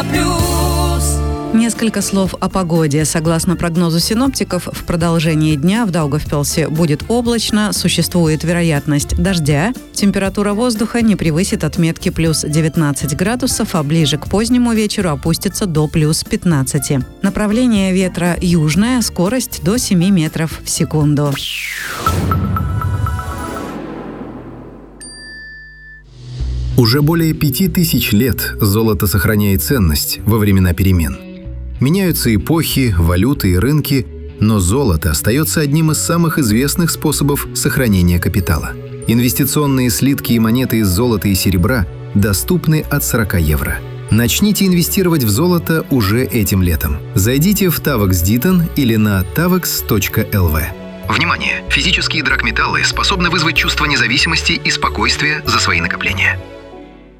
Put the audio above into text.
Несколько слов о погоде. Согласно прогнозу синоптиков, в продолжении дня в Даугавпилсе будет облачно, существует вероятность дождя. Температура воздуха не превысит отметки плюс 19 градусов, а ближе к позднему вечеру опустится до плюс 15. Направление ветра южное, скорость до 7 метров в секунду. Уже более 5000 лет золото сохраняет ценность во времена перемен. Меняются эпохи, валюты и рынки, но золото остается одним из самых известных способов сохранения капитала. Инвестиционные слитки и монеты из золота и серебра доступны от 40 евро. Начните инвестировать в золото уже этим летом. Зайдите в Tavax Ditton или на tavax.lv. Внимание! Физические драгметаллы способны вызвать чувство независимости и спокойствия за свои накопления.